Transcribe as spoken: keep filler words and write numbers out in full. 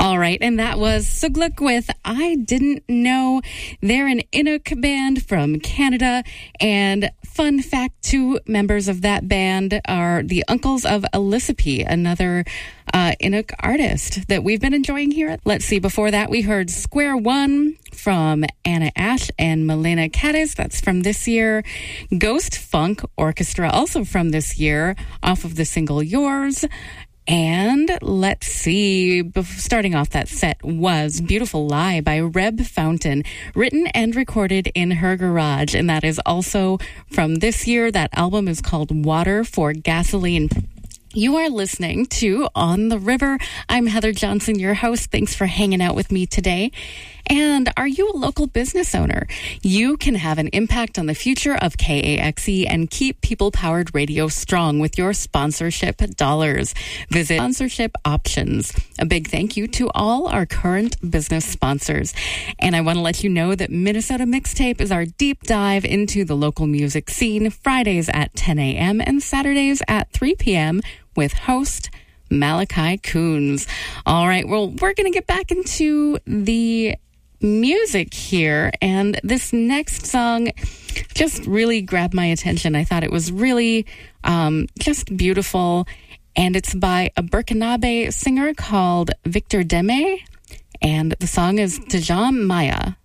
All right, and that was Sugluk with I Didn't Know. They're an Inuk band from Canada, and fun fact, two members of that band are the uncles of Elisippi, another uh, Inuk artist that we've been enjoying here. Let's see, before that we heard Square One from Anna Ash and Milena Caddis. That's from this year. Ghost Funk Orchestra, also from this year, off of the single Yours. And let's see, starting off that set was Beautiful Lie by Reb Fountain, written and recorded in her garage. And that is also from this year. That album is called Water for Gasoline. You are listening to On the River. I'm Heather Johnson, your host. Thanks for hanging out with me today. And are you a local business owner? You can have an impact on the future of K A X E and keep people-powered radio strong with your sponsorship dollars. Visit Sponsorship Options. A big thank you to all our current business sponsors. And I want to let you know that Minnesota Mixtape is our deep dive into the local music scene, Fridays at ten a.m. and Saturdays at three p.m. with host Malachi Coons. All right, well, we're going to get back into the music here, and this next song just really grabbed my attention. I thought it was really um, just beautiful, and it's by a Burkinabe singer called Victor Deme, and the song is Tejam Maya.